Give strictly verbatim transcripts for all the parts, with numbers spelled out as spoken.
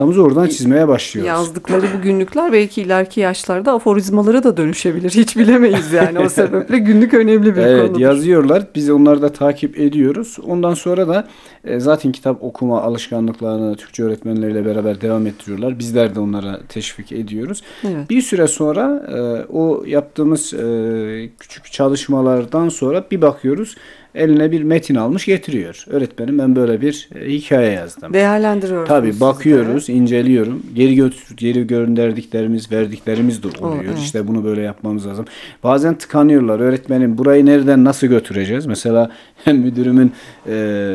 oradan çizmeye başlıyoruz. Yazdıkları bu günlükler belki ileriki yaşlarda aforizmalara da dönüşebilir. Hiç bilemeyiz yani. O sebeple günlük önemli bir Evet, konudur. yazıyorlar. Biz onları da takip ediyoruz. Ondan sonra da e, zaten kitap okuma alışkanlıklarını Türkçe öğretmenleriyle beraber devam ettiriyorlar. Bizler de onlara teşvik ediyoruz. Evet. Bir süre sonra e, o yaptığımız e, küçük çalışmalardan sonra bir bakıyoruz. Eline bir metin almış getiriyor. Öğretmenim, ben böyle bir e, hikaye yazdım. Değerlendiriyorsunuz Tabii siz de. bakıyoruz, inceliyorum. Geri götür, geri gönderdiklerimiz, verdiklerimiz de oluyor. O, evet. İşte bunu böyle yapmamız lazım. Bazen tıkanıyorlar. Öğretmenim, burayı nereden nasıl götüreceğiz? Mesela müdürümün e,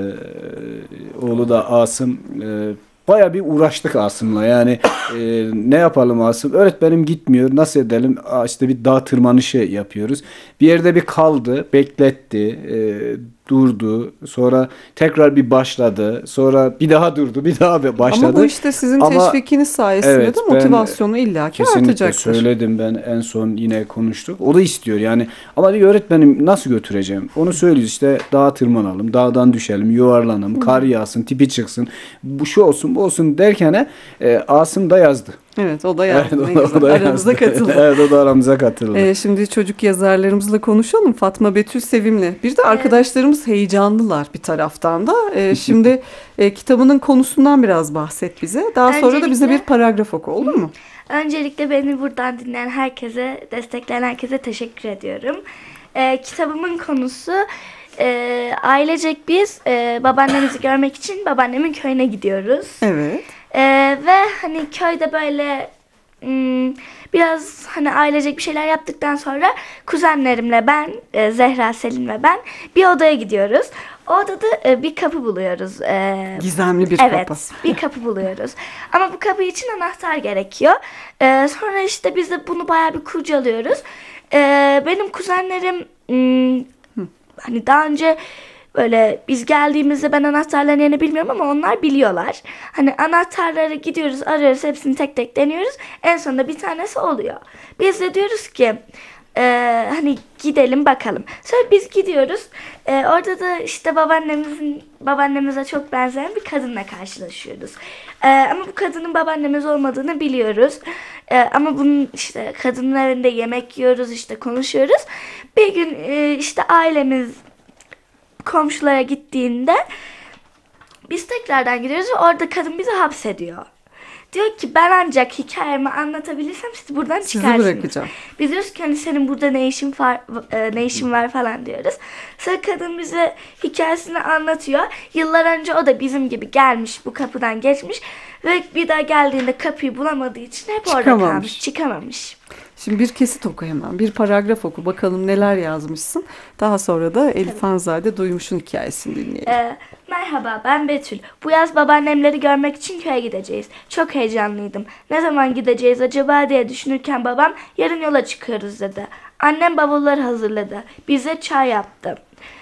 oğlu da Asım, e, baya bir uğraştık Asım'la. Yani e, ne yapalım Asım? Öğretmenim gitmiyor. Nasıl edelim? Aa, işte bir dağ tırmanışı yapıyoruz. Bir yerde bir kaldı, bekletti, e, durdu. Sonra tekrar bir başladı. Sonra bir daha durdu, bir daha bir başladı. Ama bu işte sizin Ama teşvikiniz sayesinde evet, de ben motivasyonu illaki kesinlikle artacaktır. söyledim, ben en son yine konuştuk. O da istiyor yani. Ama diyor, öğretmenim nasıl götüreceğim? Onu söylüyoruz, işte dağa tırmanalım, dağdan düşelim, yuvarlanalım, kar yağsın, tipi çıksın. Bu şu olsun, bu olsun derken e, Asım da yazdı. Evet, o da yazdı. Evet, Ne o güzel. da Aramıza yazdı. katıldı. Evet, o da aramıza katıldı. Ee, şimdi çocuk yazarlarımızla konuşalım. Fatma Betül Sevimli. Bir de arkadaşlarımız heyecanlılar bir taraftan da. Ee, şimdi e, kitabının konusundan biraz bahset bize. Daha sonra da bize bir Öncelikle- paragraf oku, olur mu? Öncelikle beni buradan dinleyen herkese, destekleyen herkese teşekkür ediyorum. Ee, kitabımın konusu e, ailecek biz e, babaannemizi görmek için babaannemin köyüne gidiyoruz. Evet. Ee, ve hani köyde böyle hmm, biraz hani ailecek bir şeyler yaptıktan sonra kuzenlerimle ben, e, Zehra, Selin ve ben bir odaya gidiyoruz. O odada e, bir kapı buluyoruz. Ee, Gizemli bir Evet, kapı. bir kapı buluyoruz. Ama bu kapı için anahtar gerekiyor. Ee, sonra işte biz de bunu bayağı bir kurcalıyoruz. Ee, benim kuzenlerim hmm, hani daha önce böyle biz geldiğimizde ben anahtarların yerini bilmiyorum ama onlar biliyorlar. Hani anahtarları gidiyoruz, arıyoruz, hepsini tek tek deniyoruz. En sonunda bir tanesi oluyor. Biz de diyoruz ki e, hani gidelim bakalım. Sonra biz gidiyoruz. E, orada da işte babaannemizin babaannemize çok benzeyen bir kadınla karşılaşıyoruz. E, ama bu kadının babaannemiz olmadığını biliyoruz. E, ama bunun işte kadının evinde yemek yiyoruz, işte konuşuyoruz. Bir gün e, işte ailemiz komşulara gittiğinde biz tekrardan gidiyoruz ve orada kadın bizi hapsediyor. Diyor ki ben ancak hikayemi anlatabilirsem siz buradan Sizi çıkarsınız. bırakacağım. Biz diyoruz ki hani senin burada ne işin var, e, ne işin var falan diyoruz. Sonra kadın bize hikayesini anlatıyor. Yıllar önce o da bizim gibi gelmiş, bu kapıdan geçmiş ve bir daha geldiğinde kapıyı bulamadığı için hep orada Çıkamamış. kalmış, çıkamamış. Şimdi bir kesit oku hemen. Bir paragraf oku. Bakalım neler yazmışsın. Daha sonra da Elif Hanzade Duymuş'un hikayesini dinleyelim. Ee, merhaba, ben Betül. Bu yaz babaannemleri görmek için köye gideceğiz. Çok heyecanlıydım. Ne zaman gideceğiz acaba diye düşünürken babam yarın yola çıkıyoruz dedi. Annem bavulları hazırladı. Bize çay yaptı.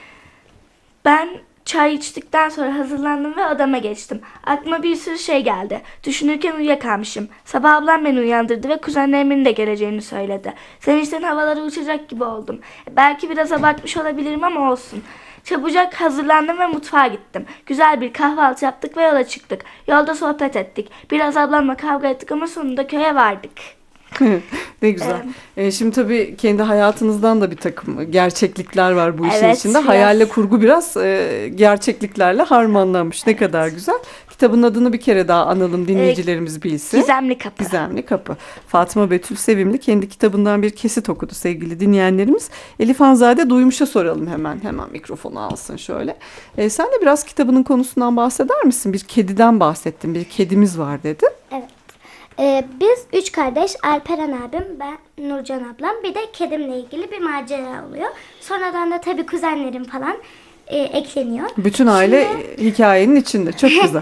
Ben çay içtikten sonra hazırlandım ve odama geçtim. Aklıma bir sürü şey geldi. Düşünürken uyuyakalmışım. Sabah ablam beni uyandırdı ve kuzenlerimin de geleceğini söyledi. Sevinçten havalara uçacak gibi oldum. Belki biraz abartmış olabilirim ama olsun. Çabucak hazırlandım ve mutfağa gittim. Güzel bir kahvaltı yaptık ve yola çıktık. Yolda sohbet ettik. Biraz ablamla kavga ettik ama sonunda köye vardık. Ne güzel. Ee, şimdi tabii kendi hayatınızdan da bir takım gerçeklikler var bu işin Evet, içinde. biraz. Hayalle kurgu biraz e, gerçekliklerle harmanlanmış. Ne kadar güzel. Kitabın adını bir kere daha analım, dinleyicilerimiz bilsin. Gizemli Kapı. Gizemli Kapı. Fatma Betül Sevimli kendi kitabından bir kesit okudu sevgili dinleyenlerimiz. Elif Hanzade Duymuş'a soralım hemen. Hemen mikrofonu alsın şöyle. Ee, sen de biraz kitabının konusundan bahseder misin? Bir kediden bahsettin. Bir kedimiz var dedi. Evet. Ee, biz üç kardeş, Alperen abim, ben, Nurcan ablam, bir de kedimle ilgili bir macera oluyor. Sonradan da tabii kuzenlerim falan e, ekleniyor. Bütün aile Şimdi, hikayenin içinde. Çok güzel.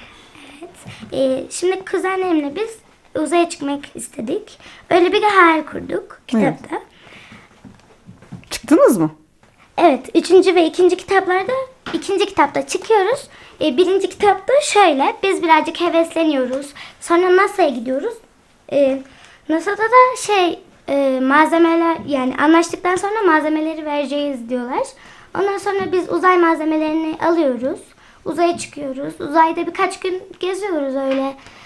e, şimdi kuzenlerimle biz uzaya çıkmak istedik. Öyle bir hayal kurduk kitapta. Çıktınız mı? Evet, üçüncü ve ikinci kitaplarda, ikinci kitapta çıkıyoruz. E, birinci kitapta şöyle, biz birazcık hevesleniyoruz. Sonra NASA'ya gidiyoruz. E, NASA'da da şey, e, malzemeler, yani anlaştıktan sonra malzemeleri vereceğiz diyorlar. Ondan sonra biz uzay malzemelerini alıyoruz. Uzaya çıkıyoruz. Uzayda birkaç gün geziyoruz öyle.